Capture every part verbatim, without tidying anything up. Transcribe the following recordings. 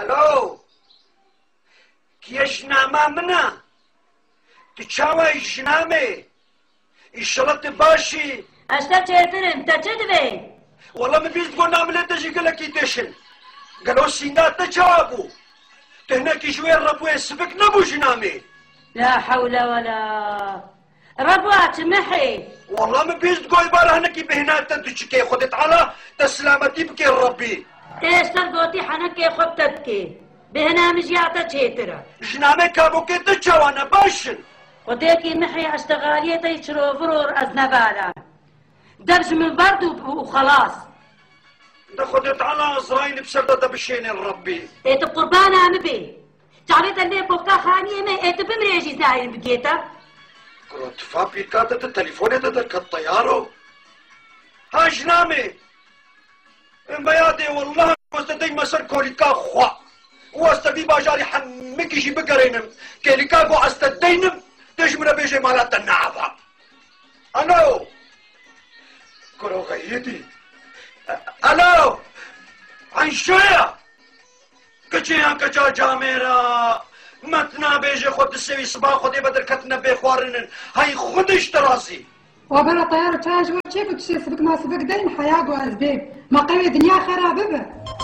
الو كيش نعمة منا تشاوي جنامي الشلط باشي اشتا چهترن تا چه دوی؟ والله من بيست قول نعمل تجي قلق يتشن قالوا سينات تجابو تهناكي شوية ربوه سبك نبو جنامي لا حول ولا ربوات محي والله من بيست قول بارا هناكي بهنات تدوشكي خدت على تسلامتي بكي ربي تيستر قوتي حنكي خبتتكي بهنا مجياتا چهترا جنامي كابو كي تجاوانا باشن خديكي محي اشتغاليتا يشرو فرور از نبالا دبش من برد وخلاص ده خدت على ازرايل بسردة بشين الربي ايت قربان عم بي تعريت اللي بوكا خانية ما ايت بمريجي زاين بقيتا قلت فابي كاتت التليفون تدرك الطيارو ها جنامي ان بيادي والله واستدي مسر كوليكا خوا واستدي باجاري حمكي شي بقرينم كوليكا قو استدينم تجمنا بيجي مالات النعفة الو كرو غيدي الو عن شوية كچيان كچا جاميرا متنا بيجي خود السوي صباح خودي بدر كتنا بيخوارنن هاي خودش تراسي وبلا طيارة تاج وشيك وتشي سبك ما سبك دين حياة وأزبيب ما قوي دنيا خرابة به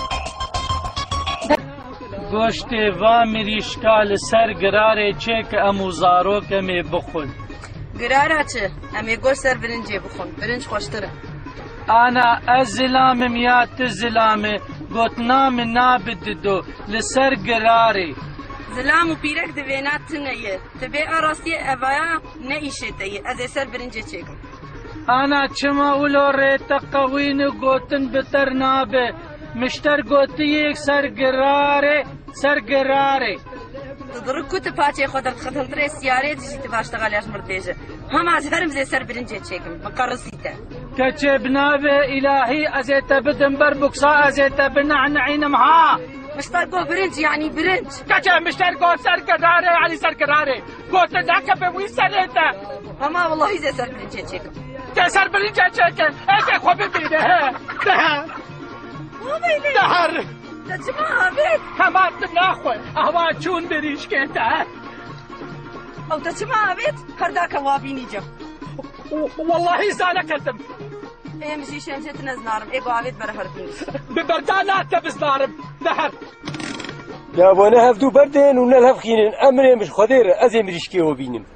گوشت و مریشکال سر گراره چه که امو زارو کمی بخون گراره چه؟ امی گوش سر برنجی بخون برنج خوشتره انا ازلام میات زلامه گوتنام نابددو لسر گراره زلام و پیرک دوینات تنیه تبی آراستی اوایا نیشه تیه از سر برنجی چکم انا چما اولو ریتا قوین گوتن بتر نابه مشتر گوتی یک سرگراره سرگراره تدرك كنت باتشي خدرت خدمت رئيس سيارة تجي تباشتغل ياش مرتجة هم از هرم زي سر برنجة تشيكم مقرصيته كتشبنا إلهي أزيت بدن بربكسا أزيت بنعن عينمها مشتر قو برنج يعني برنج كتشب مشتر قو سرقراره يعني سرقراره قو تدعك بوي سريته هما والله زي سر برنجة تشيكم زي سر برنجة تشيكم ايش اخوة ببينه ده دهر تجمع بيت كمان تناخوه اهوا چون بريش كنتا او تجمع بيت كرداك وابيني جم والله زانا كذب ايه مشي شمشت نزنارم ايه قوابيت برهر بنيس ببردانات تبزنارم دهر يا وانا هفدو بردين ونالهف خينين امري مش خدير ازي مريشكي وبينم